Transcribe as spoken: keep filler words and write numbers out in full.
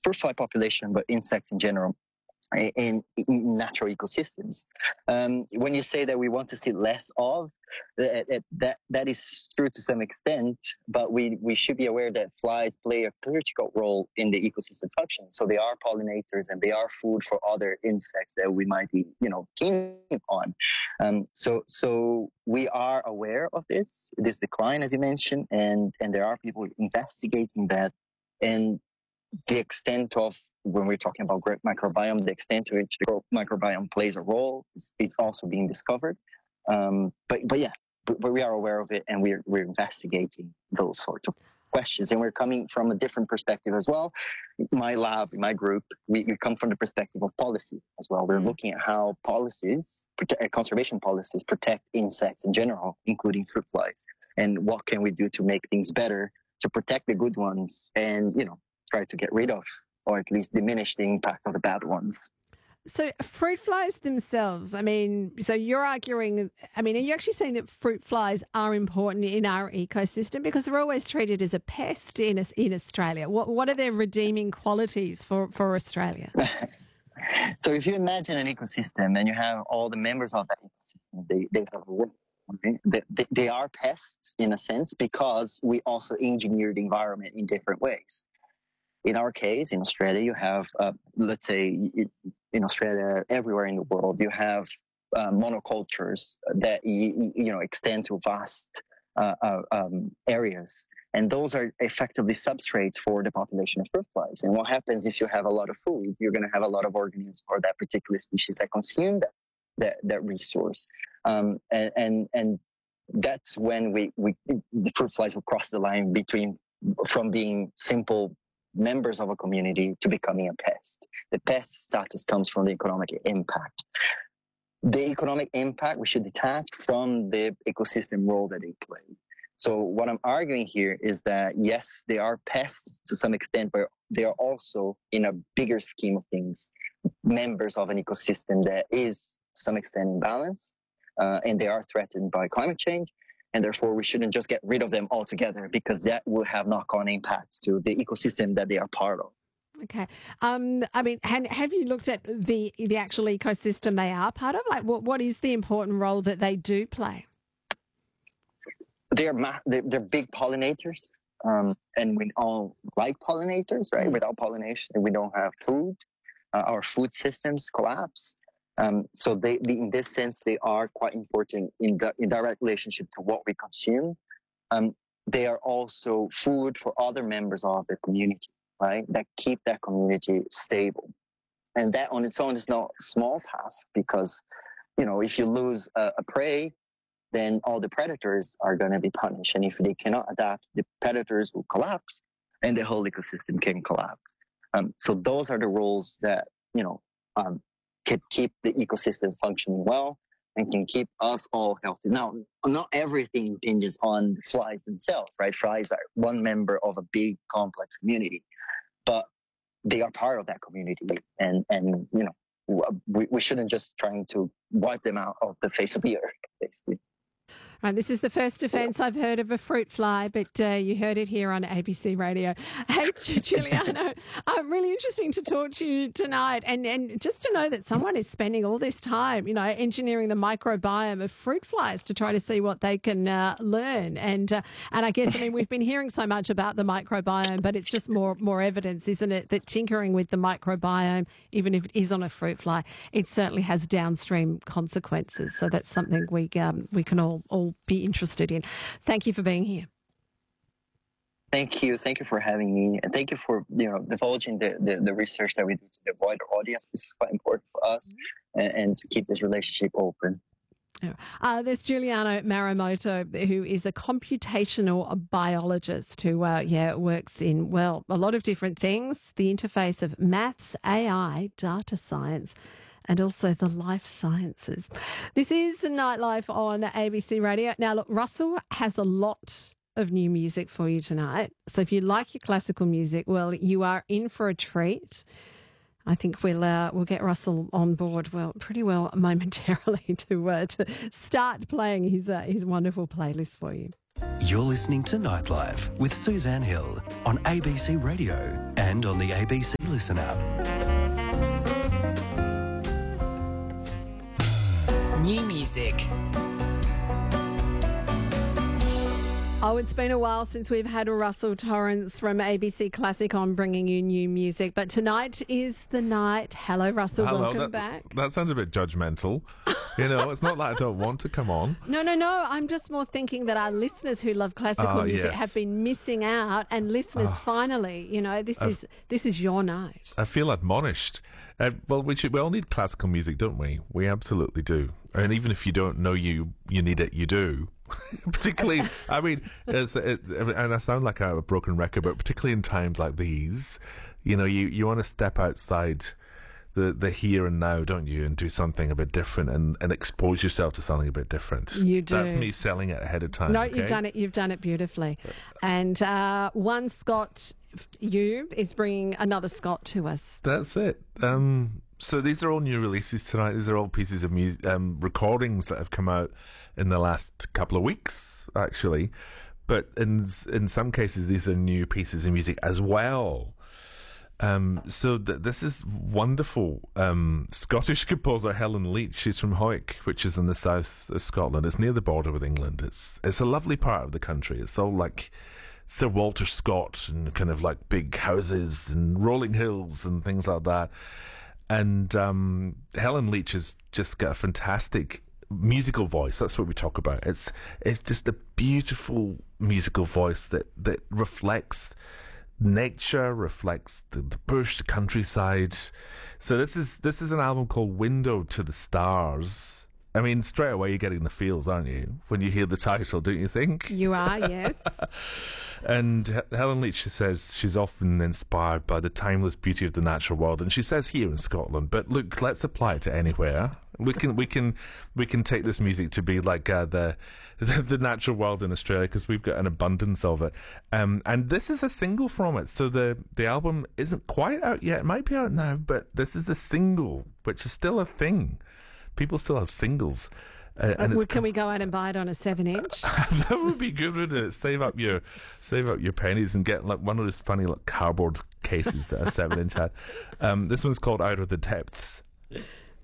fruit fly population, but insects in general, in, in natural ecosystems. Um, when you say that we want to see less of, that, that that is true to some extent, but we, we should be aware that flies play a critical role in the ecosystem function. So they are pollinators and they are food for other insects that we might be, you know, keen on. Um, so so we are aware of this, this decline, as you mentioned, and, and there are people investigating that. And the extent of, when we're talking about great microbiome, the extent to which the microbiome plays a role is, is also being discovered. Um, but but yeah, but, but we are aware of it, and we're we're investigating those sorts of questions, and we're coming from a different perspective as well. My lab, my group, we, we come from the perspective of policy as well. We're mm. looking at how policies, prote- conservation policies, protect insects in general, including fruit flies, and what can we do to make things better to protect the good ones, and you know, try to get rid of, or at least diminish the impact of the bad ones. So fruit flies themselves, I mean, so you're arguing, I mean, are you actually saying that fruit flies are important in our ecosystem? Because they're always treated as a pest in in Australia. What what are their redeeming qualities for, for Australia? So if you imagine an ecosystem and you have all the members of that ecosystem, they, they have a role. Okay? They, they, they are pests in a sense because we also engineer the environment in different ways. In our case, in Australia, you have, uh, let's say, in Australia, everywhere in the world, you have uh, monocultures that you, you know extend to vast uh, uh, um, areas, and those are effectively substrates for the population of fruit flies. And what happens if you have a lot of food? You're going to have a lot of organisms for that particular species that consume that that, that resource, um, and, and and that's when we, we the fruit flies will cross the line between from being simple members of a community to becoming a pest. The pest status comes from the economic impact. The economic impact we should detach from the ecosystem role that they play. So what I'm arguing here is that yes, they are pests to some extent, but they are also, in a bigger scheme of things, members of an ecosystem that is to some extent in balance, uh, and they are threatened by climate change. And therefore, we shouldn't just get rid of them altogether, because that will have knock-on impacts to the ecosystem that they are part of. Okay. Um, I mean, have, have you looked at the the actual ecosystem they are part of? Like, what what is the important role that they do play? They're ma- they're, they're big pollinators, um, and we all like pollinators, right? Mm. Without pollination, we don't have food. Uh, our food systems collapse. Um, so they, they, in this sense, they are quite important in, the, in direct relationship to what we consume. Um, they are also food for other members of the community, right? That keep that community stable. And that on its own is not a small task, because, you know, if you lose a, a prey, then all the predators are going to be punished. And if they cannot adapt, the predators will collapse and the whole ecosystem can collapse. Um, so those are the roles that, you know, um, can keep the ecosystem functioning well and can keep us all healthy. Now, not everything hinges on the flies themselves, right? Flies are one member of a big, complex community, but they are part of that community. And, and you know, we, we shouldn't just trying to wipe them out of the face of the earth, basically. Right, this is the first offence I've heard of a fruit fly, but uh, you heard it here on A B C Radio. Hey, Giuliano, uh, really interesting to talk to you tonight, and, and just to know that someone is spending all this time, you know, engineering the microbiome of fruit flies to try to see what they can uh, learn. And uh, and I guess, I mean, we've been hearing so much about the microbiome, but it's just more more evidence, isn't it, that tinkering with the microbiome, even if it is on a fruit fly, it certainly has downstream consequences. So that's something we um, we can all all be interested in. Thank you for being here. Thank you. Thank you for having me. And thank you for, you know, divulging the, the, the research that we do to the wider audience. This is quite important for us, mm-hmm. and, and to keep this relationship open. Uh, there's Giuliano Marimoto, who is a computational biologist who, uh, yeah, works in, well, a lot of different things, the interface of maths, A I, data science, and also the life sciences. This is Nightlife on A B C Radio. Now, look, Russell has a lot of new music for you tonight. So if you like your classical music, well, you are in for a treat. I think we'll uh, we'll get Russell on board, well, pretty well momentarily to uh, to start playing his uh, his wonderful playlist for you. You're listening to Nightlife with Suzanne Hill on A B C Radio and on the A B C Listen Listen app. New music. Oh, it's been a while since we've had Russell Torrance from A B C Classic on bringing you new music, but tonight is the night. Hello, Russell. Hello, welcome that, back. That sounded a bit judgmental. You know, it's not like I don't want to come on. No, no, no. I'm just more thinking that our listeners who love classical Oh, music yes. have been missing out, and listeners, Oh. finally, you know, this I've- is this is your night. I feel admonished. Uh, well, we should. We all need classical music, don't we? We absolutely do. And even if you don't know you, you need it. You do. Particularly, I mean, it's, it, and I sound like a broken record, but particularly in times like these, you know, you, you want to step outside the, the here and now, don't you, and do something a bit different and, and expose yourself to something a bit different. You do. That's me selling it ahead of time. No, okay? you've done it. You've done it beautifully. And uh, one Scott, you is bringing another Scott to us. That's it. Um, so these are all new releases tonight. These are all pieces of music, um, recordings that have come out in the last couple of weeks, actually. But in in some cases, these are new pieces of music as well. Um, so th- this is wonderful. Um, Scottish composer Helen Leach. She's from Hawick, which is in the south of Scotland. It's near the border with England. It's it's a lovely part of the country. It's all like Sir Walter Scott and kind of like big houses and rolling hills and things like that. And um, Helen Leach has just got a fantastic musical voice. That's what we talk about. It's it's just a beautiful musical voice that, that reflects nature, reflects the, the bush, the countryside. So this is this is an album called Window to the Stars. I mean, straight away you're getting the feels, aren't you, when you hear the title, don't you think? You are, yes. And H- Helen Leach says she's often inspired by the timeless beauty of the natural world, and she says here in Scotland. But look, let's apply it to anywhere. We can, we can, we can take this music to be like uh, the, the the natural world in Australia because we've got an abundance of it. Um, and this is a single from it, so the the album isn't quite out yet. It might be out now, but this is the single, which is still a thing. People still have singles. Uh, and Well, it's can we go out and buy it on a seven inch? that would be good, wouldn't it? Save up your save up your pennies and get like one of those funny like cardboard cases that a seven inch had. Um, this one's called Out of the Depths.